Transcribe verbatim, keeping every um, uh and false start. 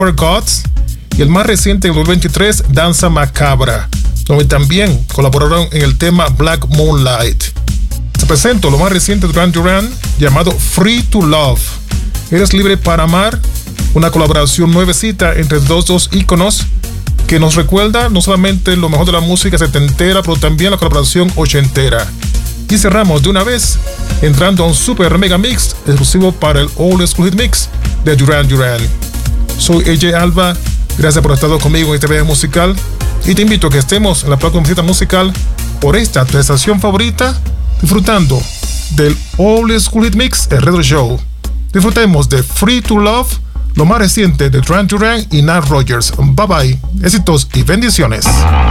For Gods, y el más reciente del dos mil veintitrés, Danza Macabra, donde también colaboraron en el tema Black Moonlight. Te presento lo más reciente de Duran Duran, llamado Free to Love. Eres libre para amar, una colaboración nuevecita entre dos, dos íconos que nos recuerda no solamente lo mejor de la música setentera, pero también la colaboración ochentera. Y cerramos de una vez entrando a un super mega mix exclusivo para el Old School Hit Mix de Duran Duran. Soy A J Alba, gracias por estar conmigo en este viaje musical y te invito a que estemos en la próxima visita musical por esta tu estación favorita, disfrutando del Old School Hit Mix, el Retro Show. Disfrutemos de Free to Love, lo más reciente de Duran Duran y Nile Rodgers. Bye bye, éxitos y bendiciones.